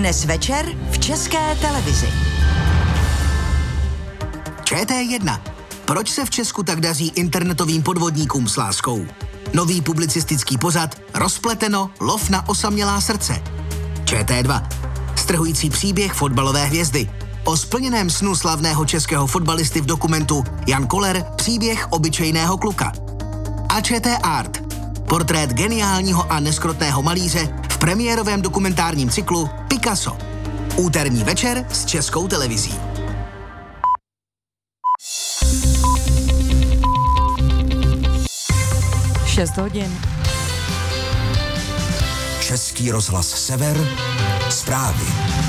Dnes večer v České televizi. ČT1. Proč se v Česku tak daří internetovým podvodníkům s láskou? Nový publicistický pořad Rozpleteno, lov na osamělá srdce. ČT2. Strhující příběh fotbalové hvězdy. O splněném snu slavného českého fotbalisty v dokumentu Jan Koller, příběh obyčejného kluka. A ČT Art. Portrét geniálního a neskrotného malíře v premiérovém dokumentárním cyklu Picasso. Úterní večer s Českou televizí. Šest hodin. Český rozhlas Sever. Zprávy.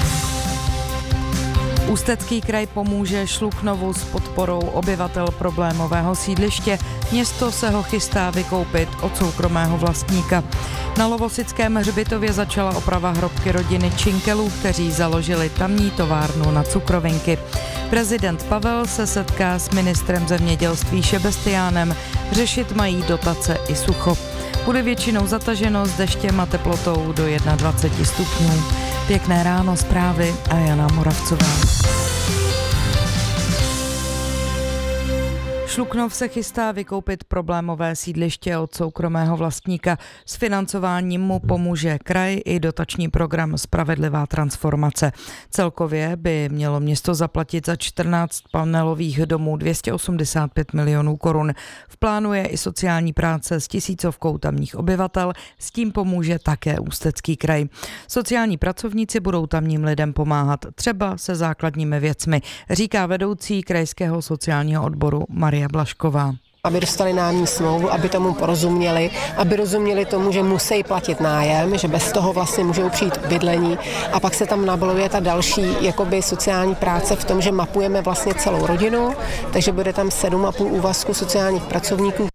Ústecký kraj pomůže Šluknovu s podporou obyvatel problémového sídliště. Město se ho chystá vykoupit od soukromého vlastníka. Na Lovosickém hřbitově začala oprava hrobky rodiny Činkelů, kteří založili tamní továrnu na cukrovinky. Prezident Pavel se setká s ministrem zemědělství Šebestiánem. Řešit mají dotace i sucho. Bude většinou zataženo s deštěm a teplotou do 21 stupňů. Pěkné ráno, zprávy a Jana Moravcová. Šluknov se chystá vykoupit problémové sídliště od soukromého vlastníka. S financováním mu pomůže kraj i dotační program Spravedlivá transformace. Celkově by mělo město zaplatit za 14 panelových domů 285 milionů korun. V plánu je i sociální práce s 1000 tamních obyvatel, s tím pomůže také Ústecký kraj. Sociální pracovníci budou tamním lidem pomáhat třeba se základními věcmi, říká vedoucí krajského sociálního odboru Maria Blašková. Aby dostali nájemní smlouvu, aby tomu porozuměli, aby rozuměli tomu, že musí platit nájem, že bez toho vlastně můžou přijít k bydlení a pak se tam nabaluje ta další jakoby sociální práce v tom, že mapujeme vlastně celou rodinu, takže bude tam 7,5 úvazku sociálních pracovníků.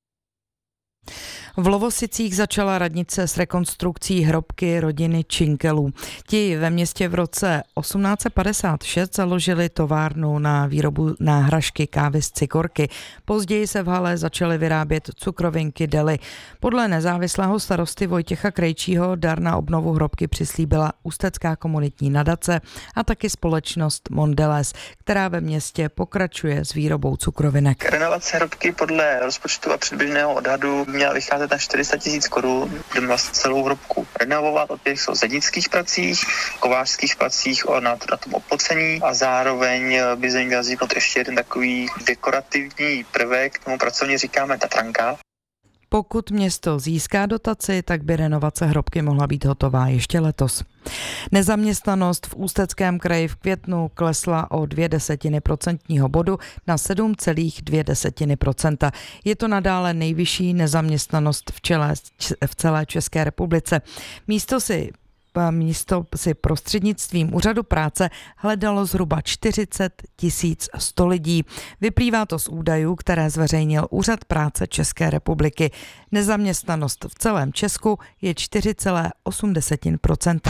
V Lovosicích začala radnice s rekonstrukcí hrobky rodiny Činkelů. Ti ve městě v roce 1856 založili továrnu na výrobu náhražky kávy z cikorky. Později se v hale začaly vyrábět cukrovinky Deli. Podle nezávislého starosty Vojtěcha Krejčího dar na obnovu hrobky přislíbila Ústecká komunitní nadace a taky společnost Mondelez, která ve městě pokračuje s výrobou cukrovinek. Renovace hrobky podle rozpočtu a předběžného odhadu měla vycházet na 400 000 korun, budeme vlastně celou hrobku renovovat o těch zednických pracích, kovářských pracích, na tom oplocení a zároveň by se měl vzniknout ještě jeden takový dekorativní prvek, tomu pracovně říkáme tatranka. Pokud město získá dotaci, tak by renovace hrobky mohla být hotová ještě letos. Nezaměstnanost v Ústeckém kraji v květnu klesla o 0,2 procentního bodu na 7,2%. Je to nadále nejvyšší nezaměstnanost v celé České republice. Místo si prostřednictvím úřadu práce hledalo zhruba 40 100 lidí. Vyplývá to z údajů, které zveřejnil Úřad práce České republiky. Nezaměstnanost v celém Česku je 4,8%.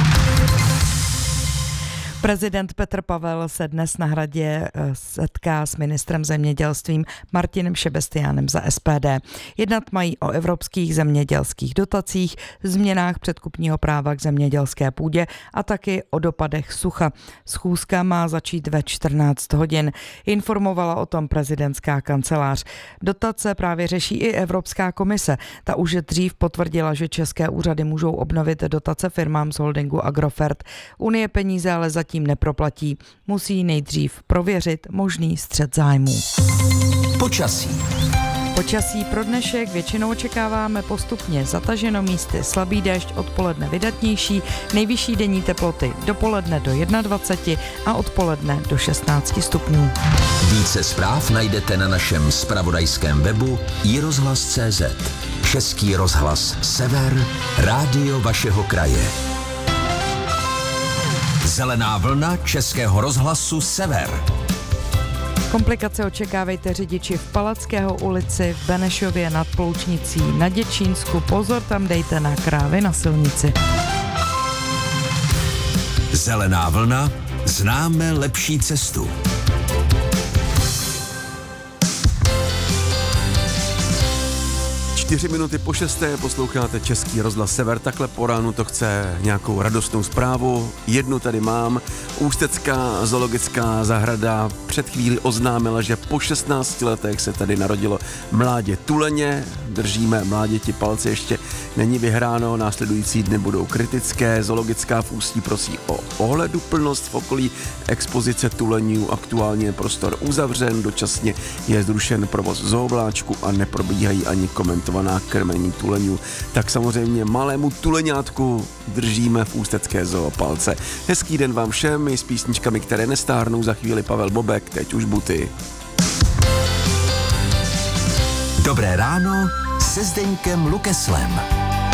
Prezident Petr Pavel se dnes na Hradě setká s ministrem zemědělstvím Martinem Šebestiánem za SPD. Jednat mají o evropských zemědělských dotacích, změnách předkupního práva k zemědělské půdě a taky o dopadech sucha. Schůzka má začít ve 14 hodin. Informovala o tom prezidentská kancelář. Dotace právě řeší i Evropská komise. Ta už dřív potvrdila, že české úřady můžou obnovit dotace firmám z holdingu Agrofert. Unie peníze ale zatím neproplatí. Musí nejdřív prověřit možný střet zájmů. Počasí pro dnešek většinou očekáváme postupně zataženo, místy slabý déšť, odpoledne vydatnější, nejvyšší denní teploty dopoledne do 21 a odpoledne do 16 stupňů. Více zpráv najdete na našem zpravodajském webu iRozhlas.cz. Český rozhlas Sever, rádio vašeho kraje. Zelená vlna Českého rozhlasu Sever. Komplikace očekávejte řidiči v Palackého ulici, v Benešově nad Ploučnicí, na Děčínsku. Pozor, tam dejte na krávy na silnici. Zelená vlna, známe lepší cestu. 4 minuty po 6. posloucháte Český rozhlas Sever. Takhle po ránu to chce nějakou radostnou zprávu. Jednu tady mám. Ústecká zoologická zahrada před chvíli oznámila, že po 16 letech se tady narodilo mládě tuleně. Držíme mláděti palce, ještě není vyhráno, následující dny budou kritické. Zoologická v Ústí prosí o ohleduplnost v okolí expozice tuleňů. Aktuálně je prostor uzavřen, dočasně je zrušen provoz zoobláčku a neprobíhají ani komentovaná krmení tuleňů. Tak samozřejmě malému tuleňátku držíme v ústecké zoo palce. Hezký den vám všem, i s písničkami, které nestárnou, za chvíli Pavel Bobek, teď už buty. Dobré ráno se Zdeňkem Lukeslem.